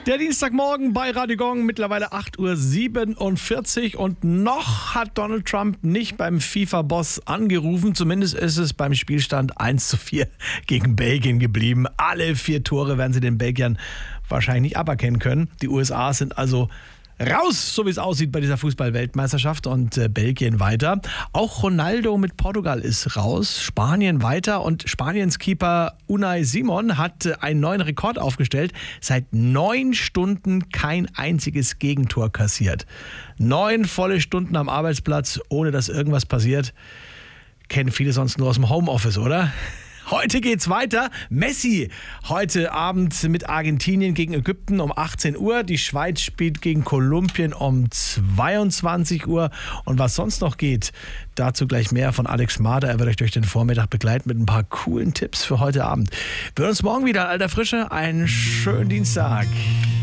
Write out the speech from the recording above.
Der Dienstagmorgen bei Radio Gong, mittlerweile 8:47 Uhr und noch hat Donald Trump nicht beim FIFA-Boss angerufen. Zumindest ist es beim Spielstand 1:4 gegen Belgien geblieben. Alle 4 Tore werden sie den Belgiern wahrscheinlich nicht aberkennen können. Die USA sind also raus, so wie es aussieht bei dieser Fußball-Weltmeisterschaft, und Belgien weiter. Auch Ronaldo mit Portugal ist raus, Spanien weiter und Spaniens Keeper Unai Simon hat einen neuen Rekord aufgestellt. Seit 9 Stunden kein einziges Gegentor kassiert. 9 volle Stunden am Arbeitsplatz, ohne dass irgendwas passiert. Kennen viele sonst nur aus dem Homeoffice, oder? Heute geht's weiter. Messi heute Abend mit Argentinien gegen Ägypten um 18 Uhr. Die Schweiz spielt gegen Kolumbien um 22 Uhr. Und was sonst noch geht, dazu gleich mehr von Alex Mader. Er wird euch durch den Vormittag begleiten mit ein paar coolen Tipps für heute Abend. Wir hören uns morgen wieder in alter Frische. Einen schönen Dienstag.